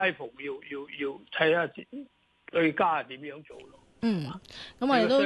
Apple 要睇下對家係點樣做咯。 咁我哋都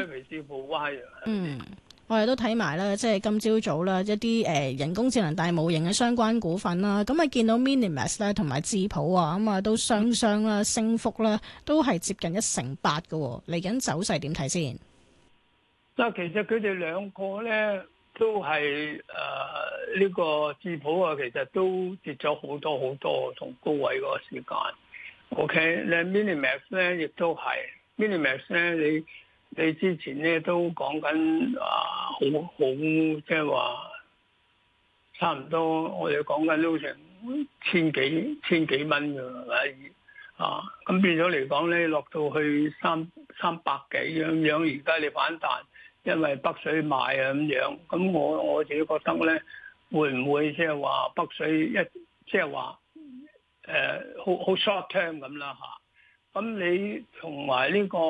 我哋都睇埋啦，即係今朝早啦，一啲人工智能大模型嘅相關股份啦，咁啊見到 Minimax 咧同埋智譜啊，咁啊都雙啦，升幅啦都係接近1成8嘅，嚟緊走勢點睇先？ 嗱，其實佢哋兩個咧都係呢個智譜啊，其實都跌咗好多，從高位嗰個時間。OK， 你 Minimax 咧亦都係 Minimax 咧，你之前咧都講緊好即係話差唔多，我哋講緊都成千幾蚊㗎，係咪啊？咁變咗嚟講咧，落到去300幾咁樣，而家你反彈，因為北水買啊咁樣。咁我自己覺得咧，會唔會即係話北水即係話好 short term 咁啦嚇？咁你同埋呢個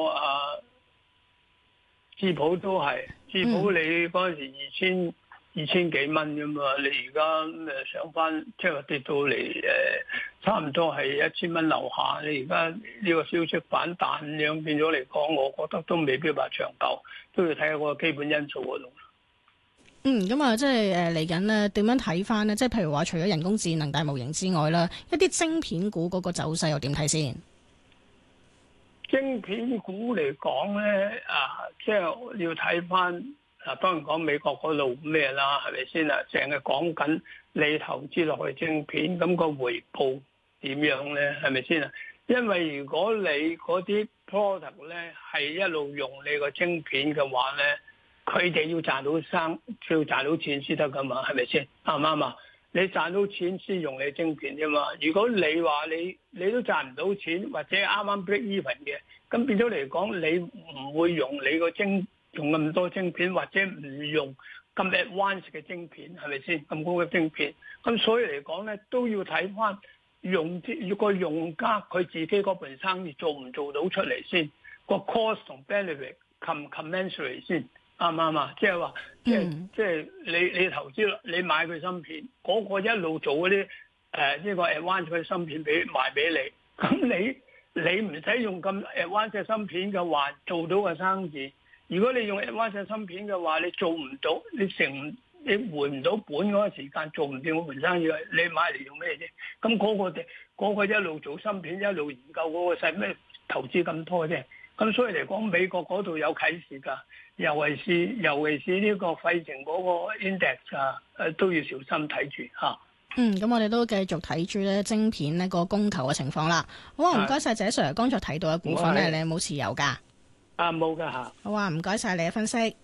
智譜都係，智譜你嗰陣時二千幾蚊㗎嘛，你而家上翻即係話跌到嚟差唔多係1000蚊樓下，你而家呢個消息反彈咁樣變咗嚟講，我覺得都未必話長久，都要睇下個基本因素嗰度。 咁啊，即係嚟緊咧點樣睇翻呢？即係譬如話，除咗人工智能大模型之外啦，一啲晶片股嗰個走勢又點睇先？ 晶片股嚟講咧，即係要睇翻當然講美國嗰度咩啦，係咪先啊？成日講緊你投資落去晶片，咁個回報點樣咧？係咪先啊？因為如果你嗰啲 product 咧係一路用你個晶片嘅話咧，佢哋要賺到錢先得噶嘛，係咪先？啱唔啱啊？你賺到錢先用你晶片啫嘛。如果你話你都賺唔到錢，或者啱啱 break even 嘅，咁變咗嚟講，你唔會用你個用咁多晶片，或者唔用咁 advanced 嘅晶片，係咪先？咁高嘅晶片，咁所以嚟講咧，都要睇翻個用家佢自己嗰盤生意做唔做到出嚟先，個 cost 同 benefit commensurate 先。啱唔啱啊？即係話，即係你投資，你買佢芯片，嗰個一路做嗰啲呢個 advanced 嘅芯片賣俾你，咁你唔使用咁 advanced 嘅芯片嘅話，做到個生意。如果你用 advanced 嘅芯片嘅話，你做唔到，你回唔到本嗰個時間，做唔掂嗰盤生意，你買嚟用咩啫？咁嗰個一路做芯片，一路研究嗰個使咩投資咁多啫？咁所以嚟講，美國嗰度有啟示㗎，尤其是呢個費城嗰個 index 都要小心睇住嚇。 咁我哋都繼續睇住咧晶片呢個供求嘅情況啦。好啊，唔該晒謝 Sir，剛才睇到嘅股份咧，你有冇持有㗎？ 冇㗎嚇。 好啊，唔該晒你嘅分析。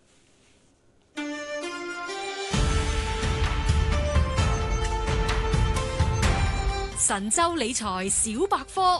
神州理財小百科。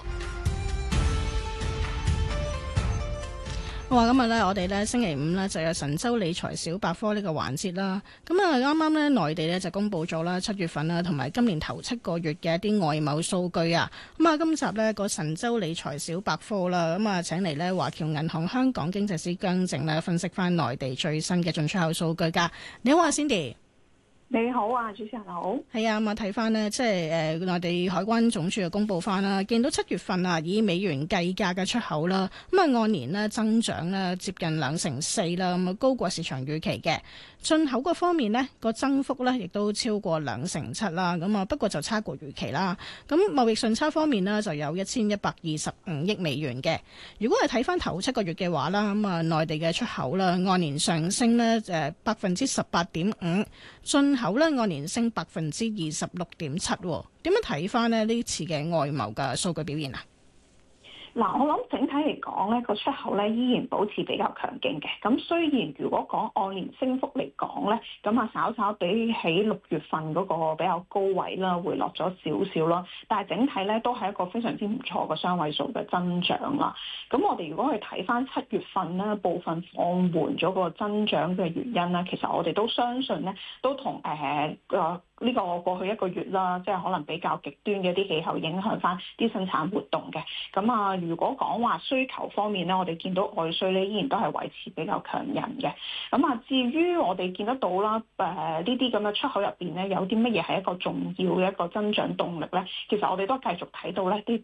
今日咧，我哋咧星期五咧就有神州理財小百科呢個環節啦。咁啊，啱啱咧內地咧就公布咗啦7月份啦，同埋今年頭7個月嘅一啲外貿數據啊。咁啊，今集呢個神州理財小百科啦，咁啊請嚟呢華僑銀行香港經濟師姜靖呢分析翻內地最新嘅進出口數據噶。你好啊，Cindy。 你好啊，主持人好。 係啊，咁啊睇翻呢，即係內地海關總署就公布翻啦，見到7月份啊，以美元計價嘅出口啦，咁啊按年呢增長呢接近2成4啦，咁啊高過市場預期嘅。進口嗰方面呢個增幅呢亦都超過2成7啦，咁啊不過就差過預期啦。咁貿易順差方面呢就有1125億美元嘅。如果係睇翻頭7個月嘅話啦，咁啊內地嘅出口啦按年上升呢18.5%，進口咧按年升26.7%，點樣睇翻呢次嘅外貿嘅數據表現啊？ 嗱，我諗整體嚟講咧，個出口咧依然保持比較強勁嘅。咁雖然如果講按年升幅嚟講咧，咁啊稍稍比起6月份嗰個比較高位啦，回落咗少少啦。但係整體咧都係一個非常之唔錯嘅雙位數嘅增長啦。咁我哋如果去睇翻7月份咧，部分放緩咗個增長嘅原因咧，其實我哋都相信咧，都同呢個過去一個月啦，即係可能比較極端嘅一啲氣候影響翻啲生產活動嘅。咁啊，如果講話需求方面咧，我哋見到外需咧依然都係維持比較強韌嘅。咁啊，至於我哋見得到啦，呢啲咁嘅出口入邊咧，有啲乜嘢係一個重要嘅一個增長動力咧？其實我哋都繼續睇到咧啲